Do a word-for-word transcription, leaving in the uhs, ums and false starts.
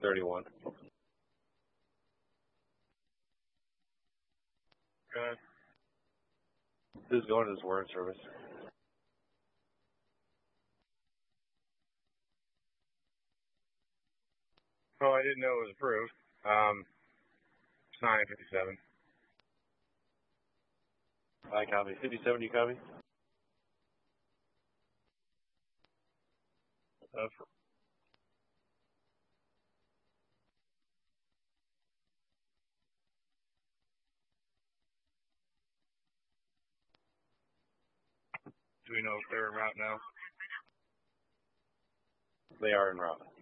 thirty-one. Okay. Who's going to this warrant service? Oh, I didn't know it was approved. Um, it's nine fifty-seven. I copy. fifty-seven, you copy? Uh, do we know if they're en route now? They are en route.